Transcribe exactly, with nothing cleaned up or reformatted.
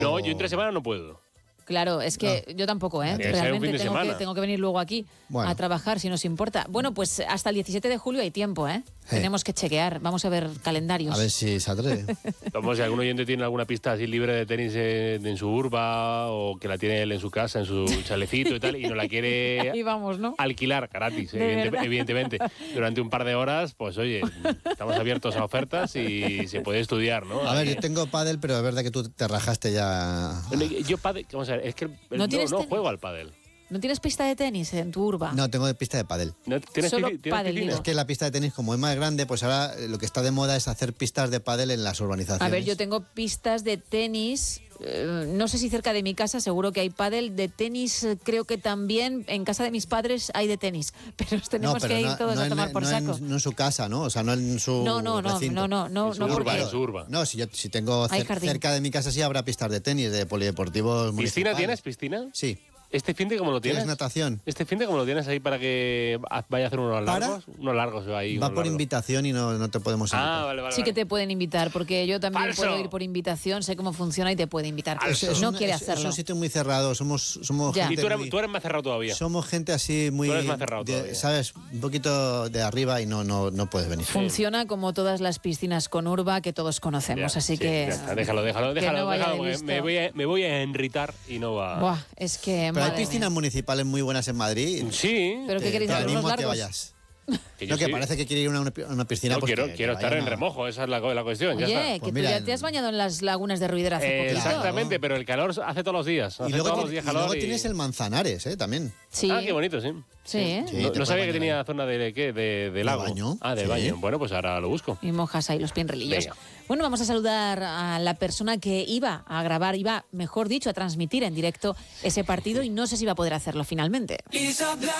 No, yo entre semana no puedo. Claro, es que no. yo tampoco, ¿eh? Tiene que ser un fin Realmente de tengo que, semana. tengo que venir luego aquí Bueno. a trabajar, si nos importa. Bueno, pues hasta el diecisiete de julio hay tiempo, ¿eh? Sí. Tenemos que chequear. Vamos a ver calendarios. A ver si se atreve. Vamos, si algún oyente tiene alguna pista así libre de tenis en, en su urba o que la tiene él en su casa, en su chalecito y tal, y no la quiere Ahí vamos, ¿no? alquilar gratis, De evidente- verdad. evidentemente, durante un par de horas, pues oye, estamos abiertos a ofertas y se puede estudiar, ¿no? A ver, yo tengo pádel, pero es verdad que tú te rajaste ya. Bueno, Yo pádel, vamos a ver, es que el- ¿No no, tienes no tenis? juego al pádel. ¿No tienes pista de tenis en tu urba? No, tengo pista de pádel. ¿No ¿Tienes, Solo pisci- tienes pádel, piscina? digo. Es que la pista de tenis, como es más grande, pues ahora lo que está de moda es hacer pistas de pádel en las urbanizaciones. A ver, yo tengo pistas de tenis, eh, no sé si cerca de mi casa, seguro que hay pádel, de tenis eh, creo que también en casa de mis padres hay de tenis, pero nos tenemos No, pero que ir no- todos no a en- tomar por no saco. En, no en su casa, ¿no? O sea, no en su No, no, no, recinto. no, no, no, En su no, urba, porque en su urba. No, si yo si tengo Hay cer- jardín. cerca de mi casa sí habrá pistas de tenis, de polideportivos ¿Piscina municipales. tienes, piscina? Sí. ¿Este fin de cómo lo ¿Tienes tienes? natación? ¿Este fin de cómo lo tienes ahí para que vaya a hacer unos ¿Para? largos? Unos largos ahí. Va unos por largos. invitación y no, no te podemos invitar. Ah, vale, vale. Sí que vale. te pueden invitar, porque yo también ¡Falso! puedo ir por invitación, sé cómo funciona y te puede invitar. Falso. Es- es no un- quiere es- hacerlo. Es un sitio muy cerrado, somos, somos Ya. Y gente tú eres, muy- tú eres más cerrado todavía. somos gente así muy... Tú eres más cerrado de- todavía. ¿Sabes? Un poquito de arriba y no, no, no puedes venir. Funciona como todas las piscinas con urba que todos conocemos, Ya, así sí, que... ya está, déjalo, déjalo, que déjalo, no vaya déjalo, de porque listo. me voy, a, me voy a enritar y no va. Buah, es que... Pero hay madre piscinas mía. municipales muy buenas en Madrid. Sí. ¿Pero qué Te- queréis te hacer, animo unos a que largos? vayas. Que yo No, que sí. parece que quiere ir a una, a una piscina. No, pues quiero, que- quiero que estar vaya en una- remojo, esa es la, la cuestión. ya Oye, está. que Pues tú mira, ya te has bañado en las lagunas de Ruidera hace Eh, poquito. exactamente, pero el calor hace todos los días. Hace Y luego, todos los tiene- días y calor. luego y- tienes el Manzanares, ¿eh? También. Sí, Ah, qué bonito, sí. sí, ¿eh? Sí, no te no sabía puedes que bañar tenía zona de, ¿qué? de, de ¿De lago. baño? Ah, de Sí. baño. Bueno, pues ahora lo busco. Y mojas ahí los pinrelillos. Venga. Bueno, vamos a saludar a la persona que iba a grabar, iba, mejor dicho, a transmitir en directo ese partido y no sé si va a poder hacerlo finalmente.